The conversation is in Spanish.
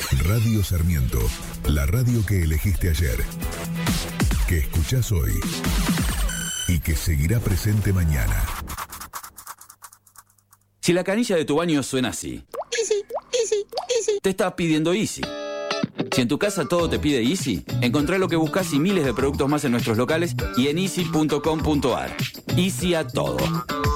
Radio Sarmiento, la radio que elegiste ayer, que escuchás hoy y que seguirá presente mañana. Si la canilla de tu baño suena así, Easy, easy, easy. te está pidiendo Easy. Si en tu casa todo te pide Easy, encontrá lo que buscas y miles de productos más en nuestros locales y en easy.com.ar. Easy a todo.